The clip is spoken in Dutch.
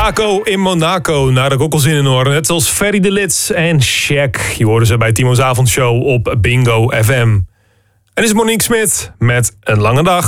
Taco in Monaco, naar de kokkelzin in orde. Net zoals Ferry de Lits en Shaq. Je hoorde ze bij Timo's avondshow op Bingo FM. En is Monique Smit met Een Lange Dag.